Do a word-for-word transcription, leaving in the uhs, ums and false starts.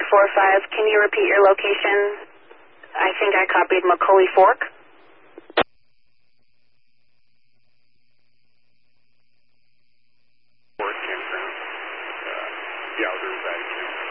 four five. Can you repeat your location? I think I copied Macaulay Fork. Fork, campground. Uh, yeah, there's that too.